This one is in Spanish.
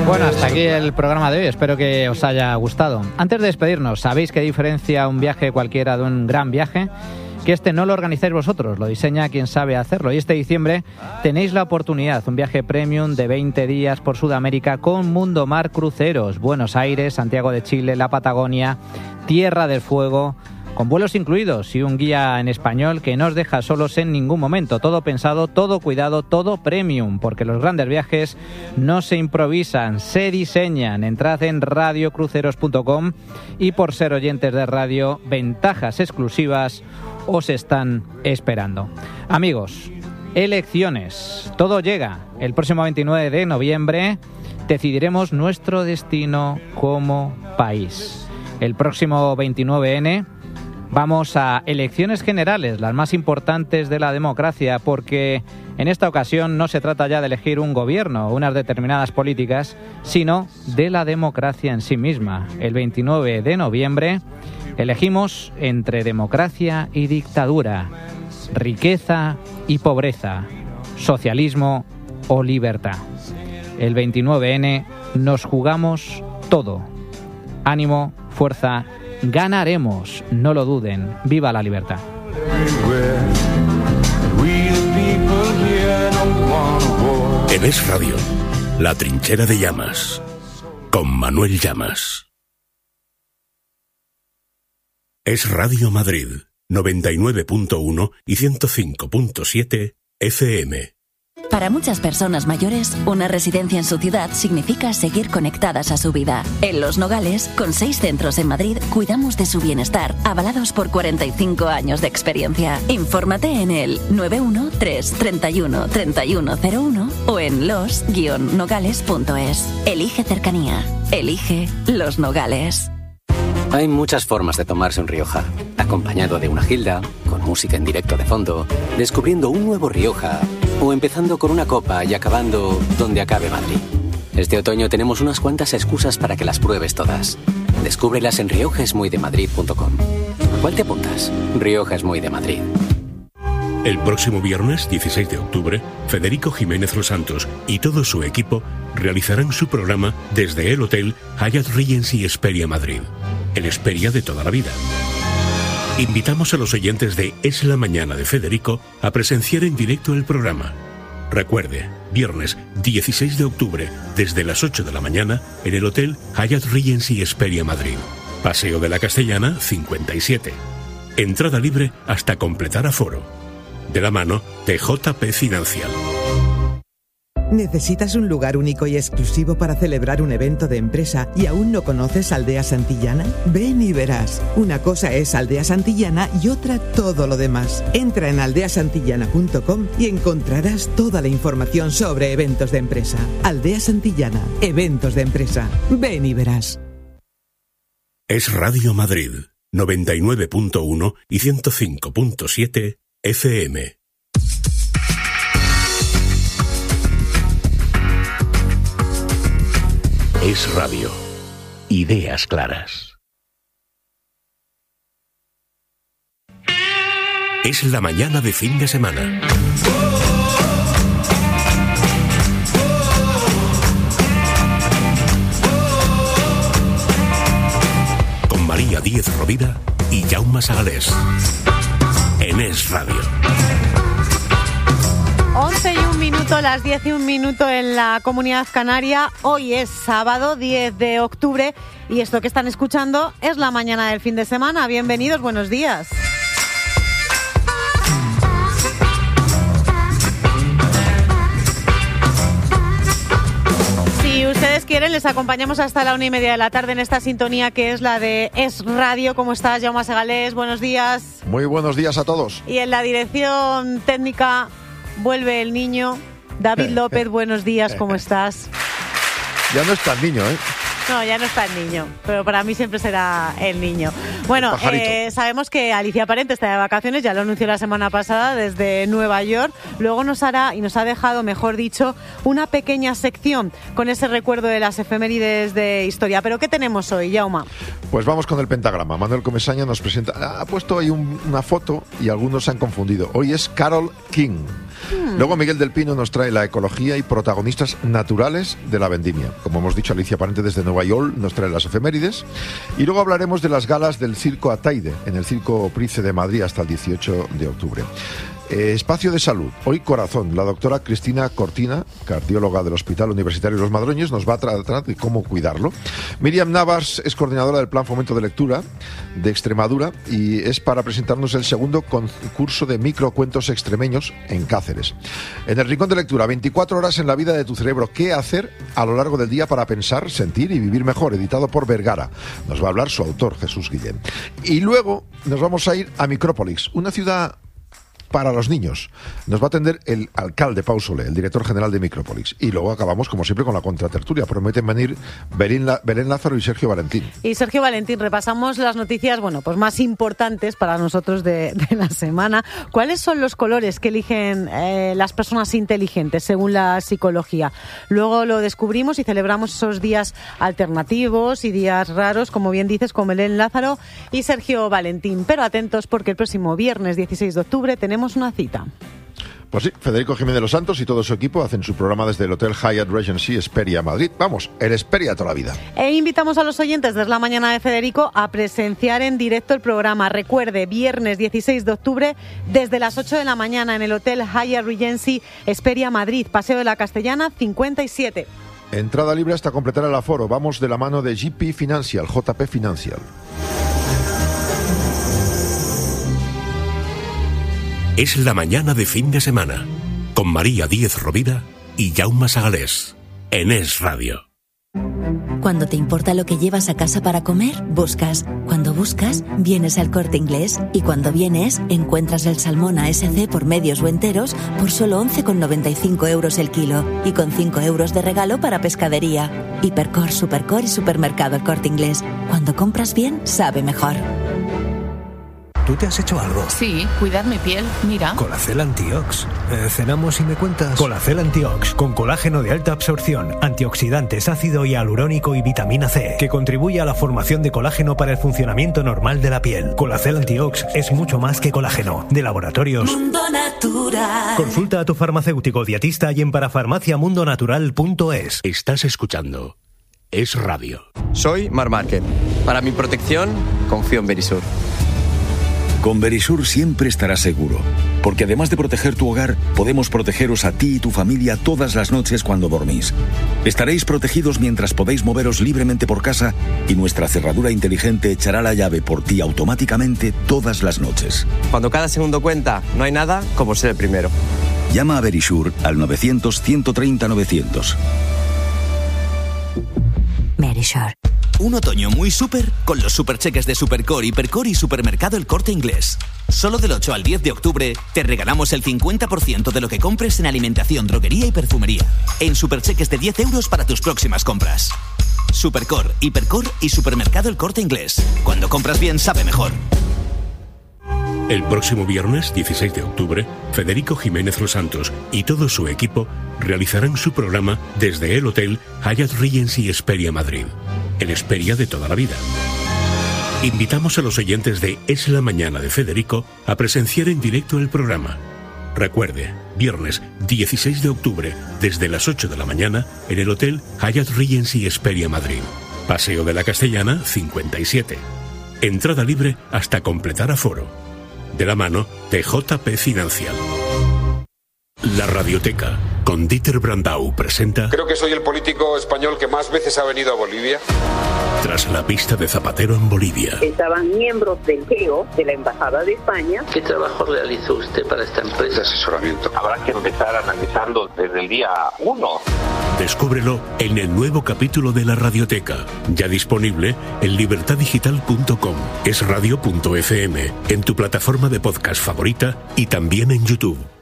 Bueno, hasta aquí el programa de hoy. Espero que os haya gustado. Antes de despedirnos, ¿sabéis qué diferencia un viaje cualquiera de un gran viaje? Que este no lo organizáis vosotros, lo diseña quien sabe hacerlo. Y este diciembre tenéis la oportunidad, un viaje premium de 20 días por Sudamérica con Mundo Mar Cruceros, Buenos Aires, Santiago de Chile, la Patagonia, Tierra del Fuego, con vuelos incluidos y un guía en español que no os deja solos en ningún momento. Todo pensado, todo cuidado, todo premium, porque los grandes viajes no se improvisan, se diseñan. Entrad en radiocruceros.com y por ser oyentes de radio, ventajas exclusivas os están esperando. Amigos, elecciones. Todo llega. El próximo 29 de noviembre decidiremos nuestro destino como país. El próximo 29N vamos a elecciones generales, las más importantes de la democracia, porque en esta ocasión no se trata ya de elegir un gobierno o unas determinadas políticas, sino de la democracia en sí misma. El 29 de noviembre elegimos entre democracia y dictadura, riqueza y pobreza, socialismo o libertad. El 29N nos jugamos todo. Ánimo, fuerza, ganaremos, no lo duden. ¡Viva la libertad! En Es Radio, La Trinchera de Llamas, con Manuel Llamas. Es Radio Madrid, 99.1 y 105.7 FM. Para muchas personas mayores, una residencia en su ciudad significa seguir conectadas a su vida. En Los Nogales, con 6 centros en Madrid, cuidamos de su bienestar, avalados por 45 años de experiencia. Infórmate en el 913 31 3101 o en los-nogales.es. Elige cercanía. Elige Los Nogales. Hay muchas formas de tomarse un Rioja. Acompañado de una gilda, con música en directo de fondo, descubriendo un nuevo Rioja, o empezando con una copa y acabando donde acabe Madrid. Este otoño tenemos unas cuantas excusas para que las pruebes todas. Descúbrelas en riojaesmuydemadrid.com. ¿A cuál te apuntas? Rioja es muy de Madrid. El próximo viernes, 16 de octubre, Federico Jiménez Los Santos y todo su equipo realizarán su programa desde el Hotel Hyatt Regency Hesperia Madrid, el Hesperia de toda la vida. Invitamos a los oyentes de Es la Mañana de Federico a presenciar en directo el programa. Recuerde, viernes 16 de octubre, desde las 8 de la mañana, en el Hotel Hyatt Regency Hesperia Madrid. Paseo de la Castellana, 57. Entrada libre hasta completar aforo. De la mano de JP Financial. ¿Necesitas un lugar único y exclusivo para celebrar un evento de empresa y aún no conoces Aldea Santillana? Ven y verás. Una cosa es Aldea Santillana y otra todo lo demás. Entra en aldeasantillana.com y encontrarás toda la información sobre eventos de empresa. Aldea Santillana, eventos de empresa. Ven y verás. Es Radio Madrid, 99.1 y 105.7 FM. Es Radio. Ideas claras. Es la mañana de fin de semana. Con María Díez Rovira y Jaume Sagalés. En Es Radio. 11 y 1 minuto, las 10 y 1 minuto en la Comunidad Canaria. Hoy es sábado 10 de octubre y esto que están escuchando es la mañana del fin de semana. Bienvenidos, buenos días. Si ustedes quieren, les acompañamos hasta la 1:30 de la tarde en esta sintonía que es la de Es Radio. ¿Cómo estás, Jaume Segalés? Buenos días. Muy buenos días a todos. Y en la dirección técnica vuelve el niño. David López, buenos días, ¿cómo estás? Ya no está el niño, ¿eh? No, ya no está el niño, pero para mí siempre será el niño. Bueno, sabemos que Alicia Parente está de vacaciones, ya lo anunció la semana pasada desde Nueva York. Luego nos hará, y nos ha dejado, mejor dicho, una pequeña sección con ese recuerdo de las efemérides de historia. ¿Pero qué tenemos hoy, Jaume? Pues vamos con el pentagrama. Manuel Comesaña nos presenta... Ha puesto ahí una foto y algunos se han confundido. Hoy es Carole King. Luego Miguel del Pino nos trae la ecología y protagonistas naturales de la vendimia. Como hemos dicho, Alicia Parente desde Nueva York nos trae las efemérides. Y luego hablaremos de las galas del Circo Ataide, en el Circo Price de Madrid hasta el 18 de octubre. Espacio de salud. Hoy corazón. La doctora Cristina Cortina, cardióloga del Hospital Universitario Los Madroñes, nos va a tratar de cómo cuidarlo. Miriam Navas es coordinadora del Plan Fomento de Lectura de Extremadura y es para presentarnos el segundo concurso de microcuentos extremeños en Cáceres. En el Rincón de Lectura, 24 horas en la vida de tu cerebro. ¿Qué hacer a lo largo del día para pensar, sentir y vivir mejor? Editado por Vergara. Nos va a hablar su autor, Jesús Guillén. Y luego nos vamos a ir a Micrópolis, una ciudad para los niños. Nos va a atender el alcalde Pau Solé, el director general de Micrópolis. Y luego acabamos, como siempre, con la contratertulia. Prometen venir Belén Lázaro y Sergio Valentín. Y Sergio Valentín, repasamos las noticias, pues más importantes para nosotros de la semana. ¿Cuáles son los colores que eligen las personas inteligentes, según la psicología? Luego lo descubrimos y celebramos esos días alternativos y días raros, como bien dices, con Belén Lázaro y Sergio Valentín. Pero atentos, porque el próximo viernes 16 de octubre tenemos una cita. Pues sí, Federico Jiménez de los Santos y todo su equipo hacen su programa desde el Hotel Hyatt Regency Hesperia Madrid. Vamos, el Hesperia toda la vida. E invitamos a los oyentes desde la mañana de Federico a presenciar en directo el programa. Recuerde, viernes 16 de octubre desde las 8 de la mañana en el Hotel Hyatt Regency Hesperia Madrid, Paseo de la Castellana 57. Entrada libre hasta completar el aforo. Vamos de la mano de JP Financial, JP Financial. Es la mañana de fin de semana, con María Díez Rovira y Jaume Sagalés, en Es Radio. Cuando te importa lo que llevas a casa para comer, buscas. Cuando buscas, vienes al Corte Inglés. Y cuando vienes, encuentras el salmón ASC por medios o enteros por solo 11,95 € el kilo. Y con 5 € de regalo para pescadería. Hipercor, Supercor y Supermercado El Corte Inglés. Cuando compras bien, sabe mejor. ¿Tú te has hecho algo? Sí, cuidar mi piel, mira. Colacel Antiox. ¿Cenamos y me cuentas? Colacel Antiox, con colágeno de alta absorción, antioxidantes, ácido hialurónico y vitamina C, que contribuye a la formación de colágeno para el funcionamiento normal de la piel. Colacel Antiox es mucho más que colágeno. De Laboratorios Mundo Natural. Consulta a tu farmacéutico dietista y en parafarmaciamundonatural.es. Estás escuchando Es Radio. Soy Mar Márquez. Para mi protección, confío en Verisur. Con Verisur siempre estarás seguro, porque además de proteger tu hogar, podemos protegeros a ti y tu familia todas las noches cuando dormís. Estaréis protegidos mientras podéis moveros libremente por casa y nuestra cerradura inteligente echará la llave por ti automáticamente todas las noches. Cuando cada segundo cuenta, no hay nada como ser el primero. Llama a Verisur al 900-130-900. Verisur. Un otoño muy súper con los supercheques de Supercor, Hipercor y Supermercado El Corte Inglés. Solo del 8 al 10 de octubre te regalamos el 50% de lo que compres en alimentación, droguería y perfumería. En supercheques de 10 € para tus próximas compras. Supercor, Hipercor y Supermercado El Corte Inglés. Cuando compras bien, sabe mejor. El próximo viernes, 16 de octubre, Federico Jiménez Los Santos y todo su equipo realizarán su programa desde el Hotel Hyatt Regency Hesperia Madrid, el Hesperia de toda la vida. Invitamos a los oyentes de Es la Mañana de Federico a presenciar en directo el programa. Recuerde, viernes 16 de octubre, desde las 8 de la mañana, en el Hotel Hyatt Regency Hesperia Madrid, Paseo de la Castellana 57. Entrada libre hasta completar aforo. De la mano de JP Financial. La Radioteca, con Dieter Brandau, presenta... Creo que soy el político español que más veces ha venido a Bolivia. Tras la pista de Zapatero en Bolivia. Estaban miembros del GEO, de la Embajada de España. ¿Qué trabajo realizó usted para esta empresa? De asesoramiento. Habrá que empezar analizando desde el día 1. Descúbrelo en el nuevo capítulo de La Radioteca, ya disponible en libertadigital.com, esradio.fm, en tu plataforma de podcast favorita y también en YouTube.